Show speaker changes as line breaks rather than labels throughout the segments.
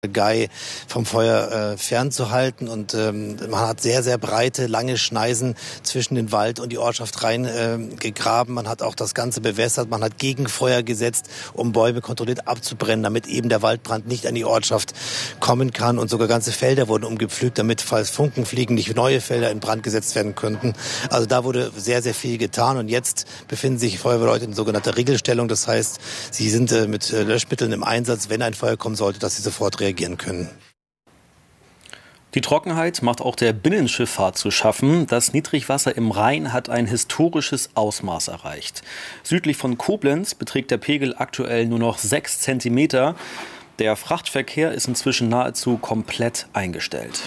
Gei vom Feuer fernzuhalten und man hat sehr, sehr breite, lange Schneisen zwischen den Wald und die Ortschaft rein gegraben. Man hat auch das Ganze bewässert, man hat Gegenfeuer gesetzt, um Bäume kontrolliert abzubrennen, damit eben der Waldbrand nicht an die Ortschaft kommen kann, und sogar ganze Felder wurden umgepflügt, damit, falls Funken fliegen, nicht neue Felder in Brand gesetzt werden könnten. Also da wurde sehr, sehr viel getan, und jetzt befinden sich Feuerwehrleute in sogenannter Regelstellung. Das heißt, sie sind mit Löschmitteln im Einsatz, wenn ein Feuer kommen sollte, dass sie sofort reagieren können.
Die Trockenheit macht auch der Binnenschifffahrt zu schaffen. Das Niedrigwasser im Rhein hat ein historisches Ausmaß erreicht. Südlich von Koblenz beträgt der Pegel aktuell nur noch 6 Zentimeter. Der Frachtverkehr ist inzwischen nahezu komplett eingestellt.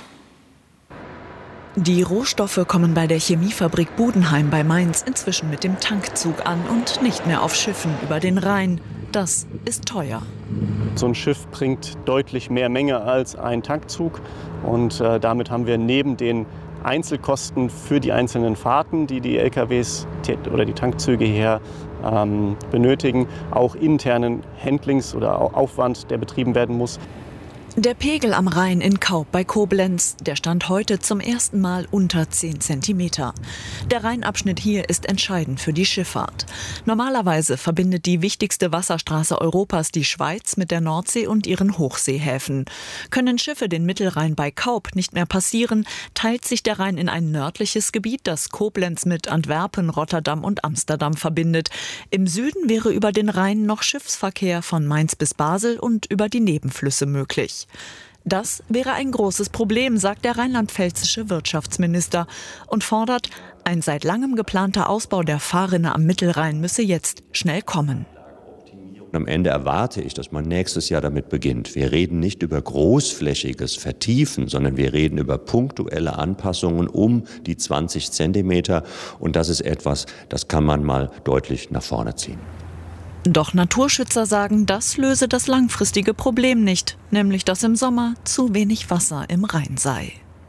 Die Rohstoffe kommen bei der Chemiefabrik Budenheim bei Mainz inzwischen mit dem Tankzug an und nicht mehr auf Schiffen über den Rhein. Das ist teuer.
So ein Schiff bringt deutlich mehr Menge als ein Tankzug, und damit haben wir neben den Einzelkosten für die einzelnen Fahrten, die die LKWs oder die Tankzüge hier benötigen, auch internen Handlings- oder Aufwand, der betrieben werden muss.
Der Pegel am Rhein in Kaub bei Koblenz, der stand heute zum ersten Mal unter 10 Zentimeter. Der Rheinabschnitt hier ist entscheidend für die Schifffahrt. Normalerweise verbindet die wichtigste Wasserstraße Europas die Schweiz mit der Nordsee und ihren Hochseehäfen. Können Schiffe den Mittelrhein bei Kaub nicht mehr passieren, teilt sich der Rhein in ein nördliches Gebiet, das Koblenz mit Antwerpen, Rotterdam und Amsterdam verbindet. Im Süden wäre über den Rhein noch Schiffsverkehr von Mainz bis Basel und über die Nebenflüsse möglich. Das wäre ein großes Problem, sagt der rheinland-pfälzische Wirtschaftsminister und fordert, ein seit langem geplanter Ausbau der Fahrrinne am Mittelrhein müsse jetzt schnell kommen.
Am Ende erwarte ich, dass man nächstes Jahr damit beginnt. Wir reden nicht über großflächiges Vertiefen, sondern wir reden über punktuelle Anpassungen um die 20 Zentimeter. Und das ist etwas, das kann man mal deutlich nach vorne ziehen.
Doch Naturschützer sagen, das löse das langfristige Problem nicht, nämlich dass im Sommer zu wenig Wasser im Rhein sei.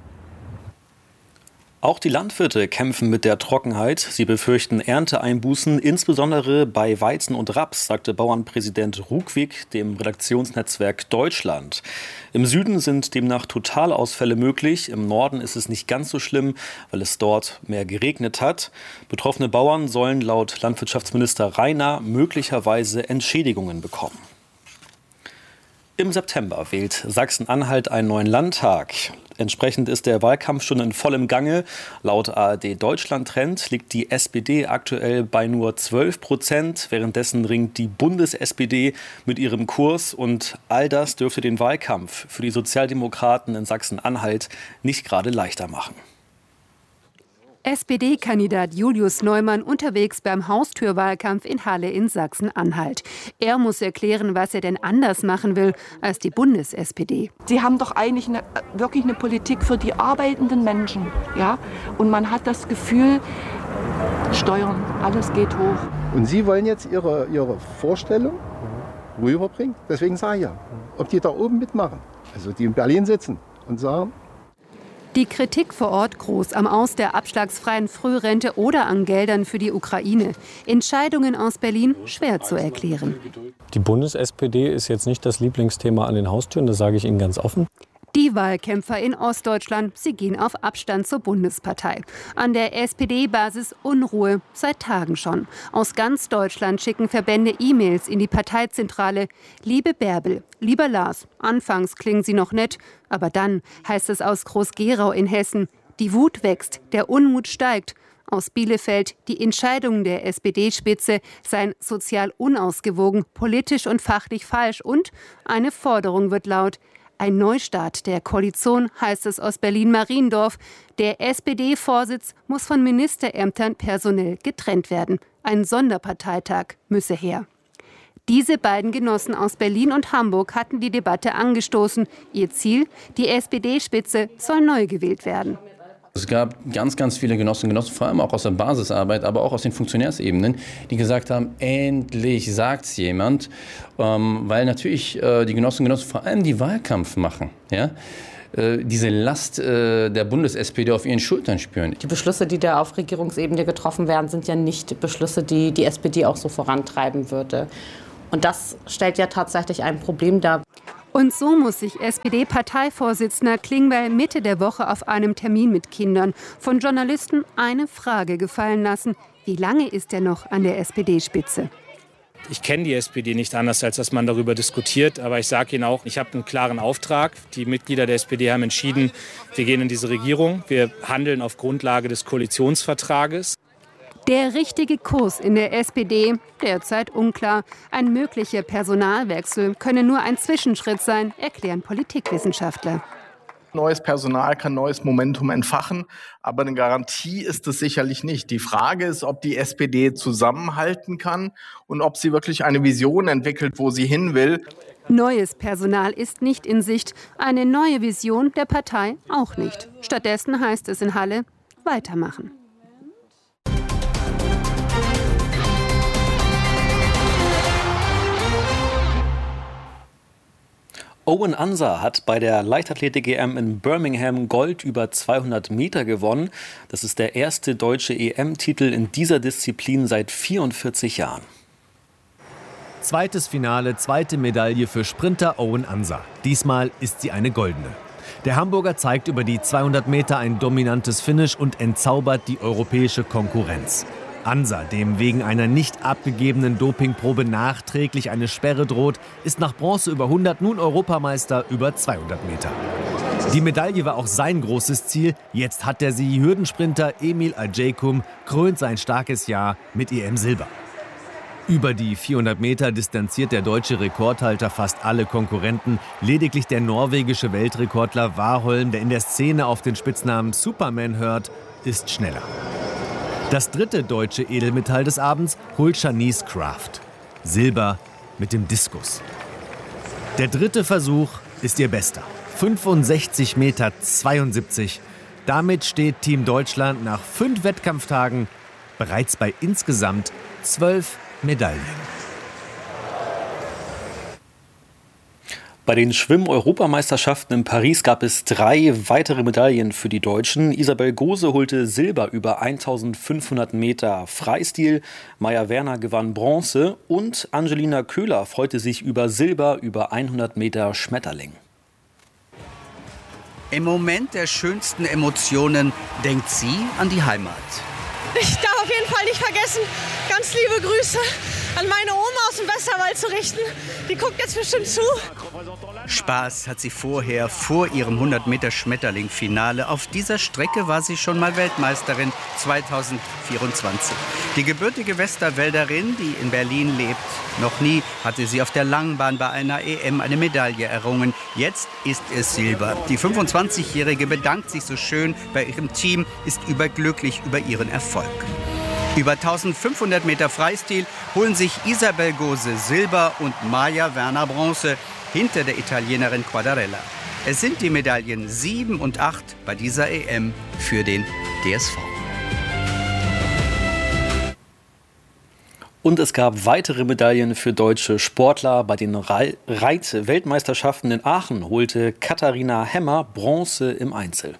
Auch die Landwirte kämpfen mit der Trockenheit. Sie befürchten Ernteeinbußen, insbesondere bei Weizen und Raps, sagte Bauernpräsident Rugwig dem Redaktionsnetzwerk Deutschland. Im Süden sind demnach Totalausfälle möglich. Im Norden ist es nicht ganz so schlimm, weil es dort mehr geregnet hat. Betroffene Bauern sollen laut Landwirtschaftsminister Rainer möglicherweise Entschädigungen bekommen. Im September wählt Sachsen-Anhalt einen neuen Landtag. Entsprechend ist der Wahlkampf schon in vollem Gange. Laut ARD Deutschland Trend liegt die SPD aktuell bei nur 12%. Währenddessen ringt die Bundes-SPD mit ihrem Kurs. Und all das dürfte den Wahlkampf für die Sozialdemokraten in Sachsen-Anhalt nicht gerade leichter machen.
SPD-Kandidat Julius Neumann unterwegs beim Haustürwahlkampf in Halle in Sachsen-Anhalt. Er muss erklären, was er denn anders machen will als die Bundes-SPD.
Sie haben doch eigentlich wirklich eine Politik für die arbeitenden Menschen. Ja? Und man hat das Gefühl, Steuern, alles geht hoch.
Und Sie wollen jetzt Ihre Vorstellung rüberbringen? Deswegen sage ich ja, ob die da oben mitmachen, also die in Berlin sitzen und sagen,
die Kritik vor Ort groß am Aus der abschlagsfreien Frührente oder an Geldern für die Ukraine. Entscheidungen aus Berlin schwer zu erklären.
Die Bundes-SPD ist jetzt nicht das Lieblingsthema an den Haustüren, das sage ich Ihnen ganz offen.
Die Wahlkämpfer in Ostdeutschland, sie gehen auf Abstand zur Bundespartei. An der SPD-Basis Unruhe, seit Tagen schon. Aus ganz Deutschland schicken Verbände E-Mails in die Parteizentrale. Liebe Bärbel, lieber Lars, anfangs klingen Sie noch nett, aber dann heißt es aus Groß-Gerau in Hessen, die Wut wächst, der Unmut steigt. Aus Bielefeld, die Entscheidungen der SPD-Spitze seien sozial unausgewogen, politisch und fachlich falsch und eine Forderung wird laut. Ein Neustart der Koalition, heißt es aus Berlin-Mariendorf. Der SPD-Vorsitz muss von Ministerämtern personell getrennt werden. Ein Sonderparteitag müsse her. Diese beiden Genossen aus Berlin und Hamburg hatten die Debatte angestoßen. Ihr Ziel, die SPD-Spitze soll neu gewählt werden.
Es gab ganz, ganz viele Genossinnen und Genossen, vor allem auch aus der Basisarbeit, aber auch aus den Funktionärsebenen, die gesagt haben, endlich sagt's jemand, weil natürlich die Genossinnen und Genossen vor allem die Wahlkampf machen, ja, diese Last der Bundes-SPD auf ihren Schultern spüren.
Die Beschlüsse, die da auf Regierungsebene getroffen werden, sind ja nicht Beschlüsse, die die SPD auch so vorantreiben würde. Und das stellt ja tatsächlich ein Problem dar.
Und so muss sich SPD-Parteivorsitzender Klingbeil Mitte der Woche auf einem Termin mit Kindern von Journalisten eine Frage gefallen lassen. Wie lange ist er noch an der SPD-Spitze?
Ich kenne die SPD nicht anders, als dass man darüber diskutiert. Aber ich sage Ihnen auch, ich habe einen klaren Auftrag. Die Mitglieder der SPD haben entschieden, wir gehen in diese Regierung. Wir handeln auf Grundlage des Koalitionsvertrages.
Der richtige Kurs in der SPD, derzeit unklar. Ein möglicher Personalwechsel könne nur ein Zwischenschritt sein, erklären Politikwissenschaftler.
Neues Personal kann neues Momentum entfachen, aber eine Garantie ist es sicherlich nicht. Die Frage ist, ob die SPD zusammenhalten kann und ob sie wirklich eine Vision entwickelt, wo sie hin will.
Neues Personal ist nicht in Sicht, eine neue Vision der Partei auch nicht. Stattdessen heißt es in Halle, weitermachen.
Owen Ansa hat bei der Leichtathletik-EM in Birmingham Gold über 200 Meter gewonnen. Das ist der erste deutsche EM-Titel in dieser Disziplin seit 44 Jahren.
Zweites Finale, zweite Medaille für Sprinter Owen Ansa. Diesmal ist sie eine goldene. Der Hamburger zeigt über die 200 Meter ein dominantes Finish und entzaubert die europäische Konkurrenz. Ansa, dem wegen einer nicht abgegebenen Dopingprobe nachträglich eine Sperre droht, ist nach Bronze über 100 nun Europameister über 200 Meter. Die Medaille war auch sein großes Ziel. Jetzt hat der Hürdensprinter Emil Ajaykum krönt sein starkes Jahr mit EM-Silber. Über die 400 Meter distanziert der deutsche Rekordhalter fast alle Konkurrenten. Lediglich der norwegische Weltrekordler Warholm, der in der Szene auf den Spitznamen Superman hört, ist schneller. Das dritte deutsche Edelmetall des Abends holt Shanice Kraft. Silber mit dem Diskus. Der dritte Versuch ist ihr bester. 65,72 Meter. Damit steht Team Deutschland nach 5 Wettkampftagen bereits bei insgesamt 12 Medaillen.
Bei den Schwimm-Europameisterschaften in Paris gab es 3 weitere Medaillen für die Deutschen. Isabel Gose holte Silber über 1500 Meter Freistil, Maja Werner gewann Bronze und Angelina Köhler freute sich über Silber über 100 Meter Schmetterling.
Im Moment der schönsten Emotionen denkt sie an die Heimat.
Ich darf auf jeden Fall nicht vergessen, ganz liebe Grüße an meine Oma aus dem Westerwald zu richten. Die guckt jetzt bestimmt zu.
Spaß hat sie vor ihrem 100-Meter-Schmetterling-Finale. Auf dieser Strecke war sie schon mal Weltmeisterin 2024. Die gebürtige Westerwälderin, die in Berlin lebt, noch nie hatte sie auf der Langbahn bei einer EM eine Medaille errungen. Jetzt ist es Silber. Die 25-Jährige bedankt sich so schön bei ihrem Team, ist überglücklich über ihren Erfolg. Über 1500 Meter Freistil holen sich Isabel Gose Silber und Maja Werner Bronze hinter der Italienerin Quadarella. Es sind die Medaillen 7 und 8 bei dieser EM für den DSV.
Und es gab weitere Medaillen für deutsche Sportler. Bei den Reit-Weltmeisterschaften in Aachen holte Katharina Hemmer Bronze im Einzel.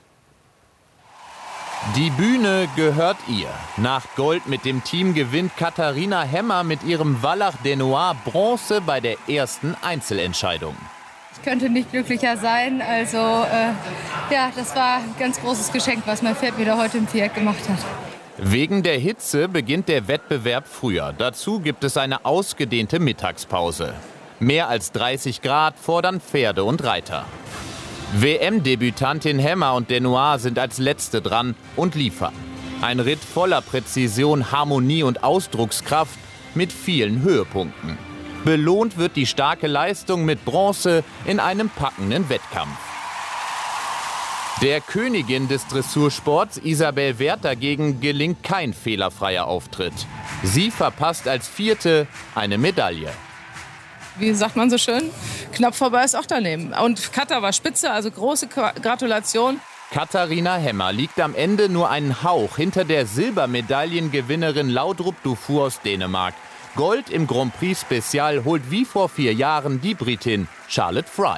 Die Bühne gehört ihr. Nach Gold mit dem Team gewinnt Katharina Hemmer mit ihrem Wallach Denoir Bronze bei der ersten Einzelentscheidung.
Ich könnte nicht glücklicher sein. Also das war ein ganz großes Geschenk, was mein Pferd mir da heute im Viereck gemacht hat.
Wegen der Hitze beginnt der Wettbewerb früher. Dazu gibt es eine ausgedehnte Mittagspause. Mehr als 30 Grad fordern Pferde und Reiter. WM-Debütantin Hemmer und Denoir sind als Letzte dran und liefern. Ein Ritt voller Präzision, Harmonie und Ausdruckskraft mit vielen Höhepunkten. Belohnt wird die starke Leistung mit Bronze in einem packenden Wettkampf. Der Königin des Dressursports, Isabel Werth, dagegen gelingt kein fehlerfreier Auftritt. Sie verpasst als Vierte eine Medaille.
Wie sagt man so schön, knapp vorbei ist auch daneben. Und Katha war spitze, also große Gratulation.
Katharina Hemmer liegt am Ende nur einen Hauch hinter der Silbermedaillengewinnerin Laudrup Dufour aus Dänemark. Gold im Grand Prix Special holt wie vor 4 Jahren die Britin Charlotte Fry.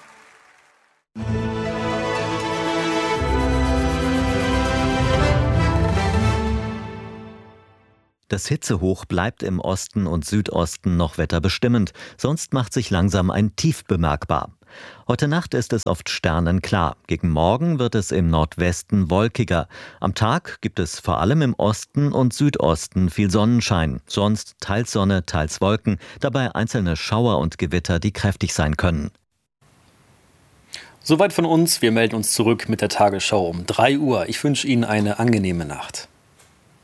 Das Hitzehoch bleibt im Osten und Südosten noch wetterbestimmend. Sonst macht sich langsam ein Tief bemerkbar. Heute Nacht ist es oft sternenklar. Gegen Morgen wird es im Nordwesten wolkiger. Am Tag gibt es vor allem im Osten und Südosten viel Sonnenschein. Sonst teils Sonne, teils Wolken. Dabei einzelne Schauer und Gewitter, die kräftig sein können.
Soweit von uns. Wir melden uns zurück mit der Tagesschau um 3 Uhr. Ich wünsche Ihnen eine angenehme Nacht.